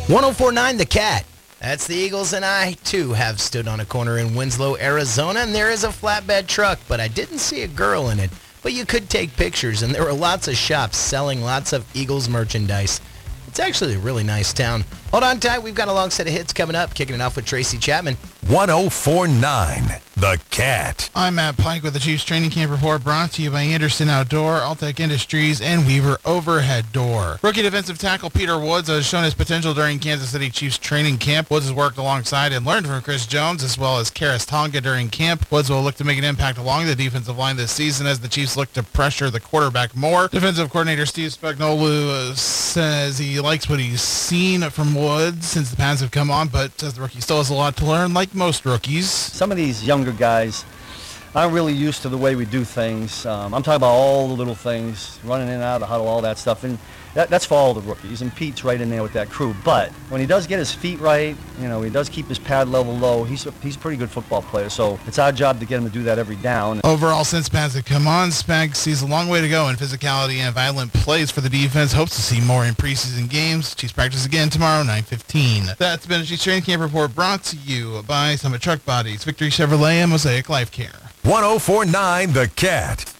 1049 The Cat. That's the Eagles, and I, too, have stood on a corner in Winslow, Arizona, and there is a flatbed truck, but I didn't see a girl in it. But you could take pictures, and there were lots of shops selling lots of Eagles merchandise. It's actually a really nice town. Hold on tight. We've got a long set of hits coming up, kicking it off with Tracy Chapman. 1049 The Cat. I'm Matt Pike with the Chiefs Training Camp Report, brought to you by Anderson Outdoor, Altec Industries, and Weaver Overhead Door. Rookie defensive tackle Peter Woods has shown his potential during Kansas City Chiefs training camp. Woods has worked alongside and learned from Chris Jones as well as Karis Tonga during camp. Woods will look to make an impact along the defensive line this season as the Chiefs look to pressure the quarterback more. Defensive coordinator Steve Spagnuolo says he likes what he's seen from Woods since the pads have come on, but says the rookie still has a lot to learn, like most rookies. Some of these younger guys aren't really used to the way we do things. I'm talking about all the little things, running in and out of the huddle, all that stuff, and that's for all the rookies, and Pete's right in there with that crew. But when he does get his feet right, he does keep his pad level low, he's a pretty good football player, so it's our job to get him to do that every down. Overall, since pads have come on, Spag sees a long way to go in physicality and violent plays for the defense. Hopes to see more in preseason games. Chiefs practice again tomorrow, 9:15. That's been a Chiefs Training Camp Report brought to you by Summit Truck Bodies, Victory Chevrolet, and Mosaic Life Care. 1049 The Cat.